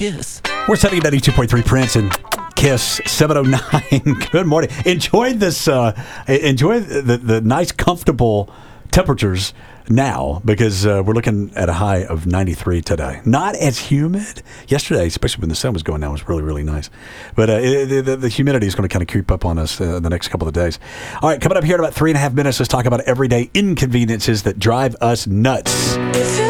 Kiss. We're setting 92.3 Prince and Kiss 709. Good morning. Enjoy this. Enjoy the nice, comfortable temperatures now because we're looking at a high of 93 today. Not as humid. Yesterday, especially when the sun was going down, was really, really nice. But the humidity is going to kind of creep up on us the next couple of days. All right, coming up here in about 3.5 minutes, let's talk about everyday inconveniences that drive us nuts.